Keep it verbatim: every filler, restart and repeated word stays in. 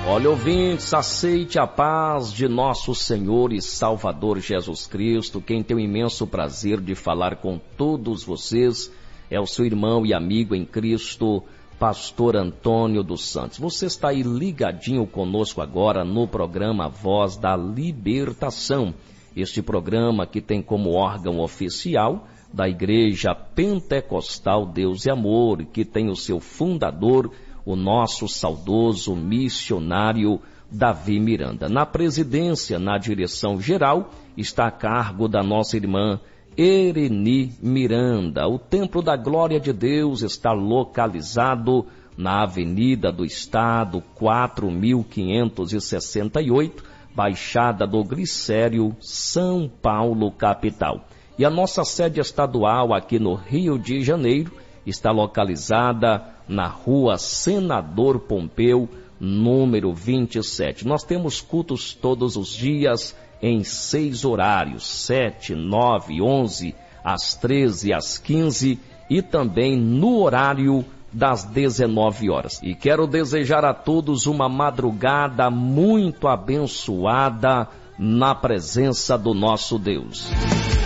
Olha, ouvintes, aceite a paz de nosso Senhor e Salvador Jesus Cristo. Quem tem o imenso prazer de falar com todos vocês é o seu irmão e amigo em Cristo, Pastor Antônio dos Santos. Você está aí ligadinho conosco agora no programa Voz da Libertação. Este programa que tem como órgão oficial da Igreja Pentecostal Deus e Amor, que tem o seu fundador, o nosso saudoso missionário Davi Miranda. Na presidência, na direção geral, está a cargo da nossa irmã Ereni Miranda. O Templo da Glória de Deus está localizado na Avenida do Estado, quatro mil quinhentos e sessenta e oito, Baixada do Glicério, São Paulo, capital. E a nossa sede estadual aqui no Rio de Janeiro está localizada na Rua Senador Pompeu, número vinte e sete. Nós temos cultos todos os dias em seis horários, sete, nove, onze, às treze, às quinze e também no horário das dezenove horas. E quero desejar a todos uma madrugada muito abençoada na presença do nosso Deus.